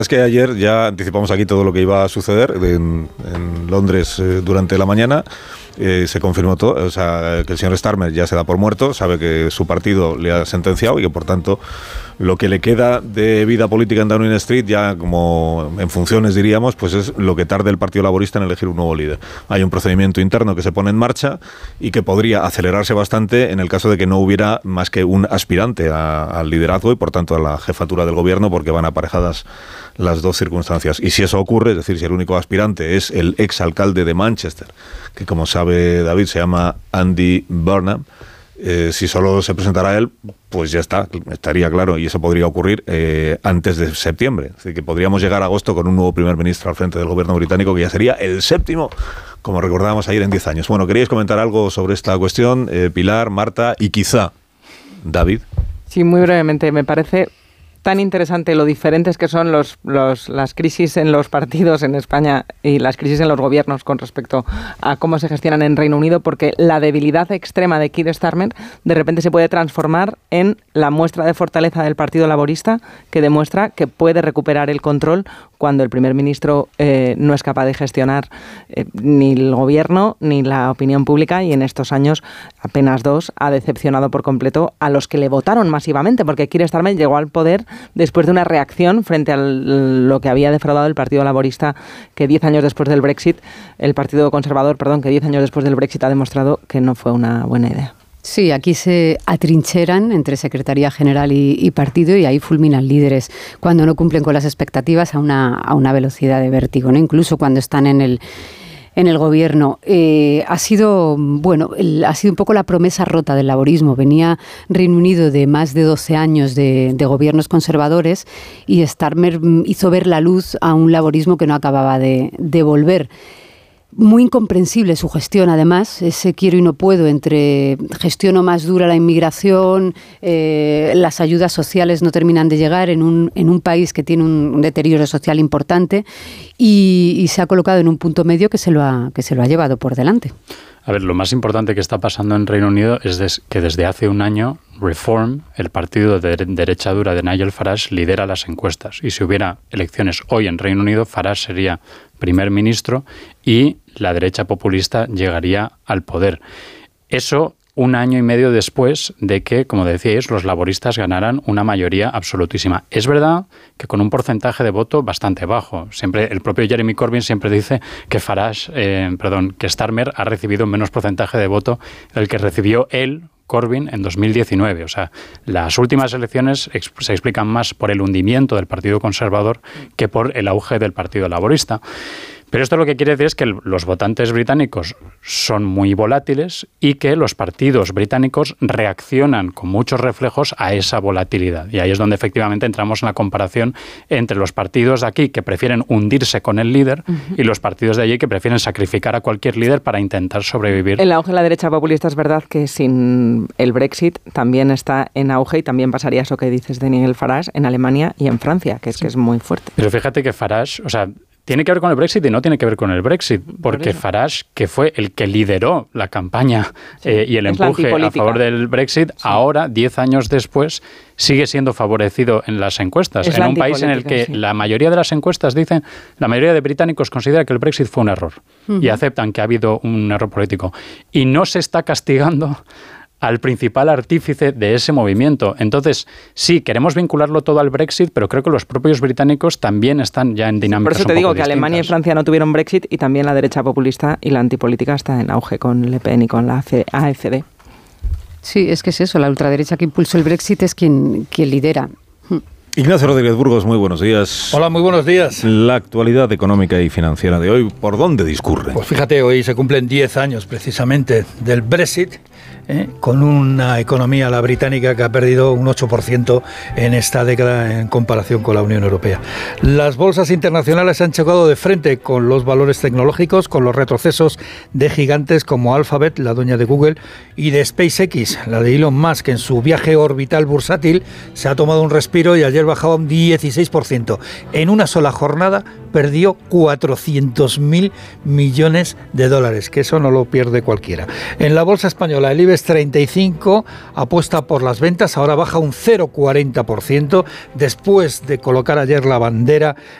Es que ayer ya anticipamos aquí todo lo que iba a suceder en Londres durante la mañana. Se confirmó todo, o sea, que el señor Starmer ya se da por muerto, sabe que su partido le ha sentenciado y que por tanto lo que le queda de vida política en Downing Street, ya como en funciones diríamos, pues es lo que tarde el Partido Laborista en elegir un nuevo líder. Hay un procedimiento interno que se pone en marcha y que podría acelerarse bastante en el caso de que no hubiera más que un aspirante al liderazgo y por tanto a la jefatura del gobierno, porque van aparejadas las dos circunstancias. Y si eso ocurre, es decir, si el único aspirante es el exalcalde de Manchester, que como sabe David se llama Andy Burnham, si solo se presentará él, pues ya estaría claro, y eso podría ocurrir antes de septiembre. Es decir, que podríamos llegar a agosto con un nuevo primer ministro al frente del gobierno británico, que ya sería el séptimo, como recordábamos ayer, en 10 años. Bueno, ¿queríais comentar algo sobre esta cuestión, Pilar, Marta y quizá David? Sí, muy brevemente. Me parece tan interesante lo diferentes que son las crisis en los partidos en España y las crisis en los gobiernos con respecto a cómo se gestionan en Reino Unido, porque la debilidad extrema de Keir Starmer de repente se puede transformar en la muestra de fortaleza del Partido Laborista, que demuestra que puede recuperar el control cuando el primer ministro no es capaz de gestionar ni el gobierno ni la opinión pública, y en estos años, apenas 2, ha decepcionado por completo a los que le votaron masivamente, porque Keir Starmer llegó al poder después de una reacción frente a lo que había defraudado el Partido Laborista, que 10 años después del Brexit, el Partido Conservador, que 10 años después del Brexit ha demostrado que no fue una buena idea. Sí, aquí se atrincheran entre Secretaría General y partido, y ahí fulminan líderes cuando no cumplen con las expectativas a una velocidad de vértigo, ¿no? Incluso cuando están en el gobierno. Ha sido un poco la promesa rota del laborismo. Venía Reino Unido de más de 12 años de gobiernos conservadores, y Starmer hizo ver la luz a un laborismo que no acababa de volver. Muy incomprensible su gestión, además, ese quiero y no puedo entre gestiono más dura la inmigración, las ayudas sociales no terminan de llegar en un país que tiene un deterioro social importante, y se ha colocado en un punto medio que se lo ha llevado por delante. A ver, lo más importante que está pasando en Reino Unido es que desde hace un año Reform, el partido de derecha dura de Nigel Farage, lidera las encuestas. Y si hubiera elecciones hoy en Reino Unido, Farage sería primer ministro y la derecha populista llegaría al poder. Eso un año y medio después de que, como decíais, los laboristas ganaran una mayoría absolutísima. Es verdad que con un porcentaje de voto bastante bajo. Siempre el propio Jeremy Corbyn siempre dice que que Starmer ha recibido menos porcentaje de voto del que recibió él, Corbyn, en 2019. O sea, las últimas elecciones se explican más por el hundimiento del Partido Conservador que por el auge del Partido Laborista. Pero esto lo que quiere decir es que los votantes británicos son muy volátiles y que los partidos británicos reaccionan con muchos reflejos a esa volatilidad. Y ahí es donde efectivamente entramos en la comparación entre los partidos de aquí que prefieren hundirse con el líder y los partidos de allí que prefieren sacrificar a cualquier líder para intentar sobrevivir. El auge de la derecha populista es verdad que sin el Brexit también está en auge, y también pasaría eso que dices de Nigel Farage en Alemania y en Francia, que es muy fuerte. Pero fíjate que Farage, tiene que ver con el Brexit y no tiene que ver con el Brexit, porque Farage, que fue el que lideró la campaña y el empuje a favor del Brexit, ahora, 10 años después, sigue siendo favorecido en las encuestas. En un país en el que la mayoría de las encuestas dicen, la mayoría de británicos considera que el Brexit fue un error y aceptan que ha habido un error político. Y no se está castigando al principal artífice de ese movimiento. Entonces, sí, queremos vincularlo todo al Brexit, pero creo que los propios británicos también están ya en dinámicas. Por eso te digo que Alemania y Francia no tuvieron Brexit, y también la derecha populista y la antipolítica está en auge con Le Pen y con la AfD. Sí, es que es eso, la ultraderecha que impulsó el Brexit es quien lidera. Ignacio Rodríguez Burgos, muy buenos días. Hola, muy buenos días. La actualidad económica y financiera de hoy, ¿por dónde discurre? Pues fíjate, hoy se cumplen 10 años precisamente del Brexit, con una economía, la británica, que ha perdido un 8% en esta década en comparación con la Unión Europea. Las bolsas internacionales se han chocado de frente con los valores tecnológicos, con los retrocesos de gigantes como Alphabet, la dueña de Google, y de SpaceX, la de Elon Musk. En su viaje orbital bursátil se ha tomado un respiro y ayer bajaba un 16%. En una sola jornada perdió 400.000 millones de dólares, que eso no lo pierde cualquiera. En la bolsa española, el IBEX 3,35, apuesta por las ventas, ahora baja un 0,40% después de colocar ayer la bandera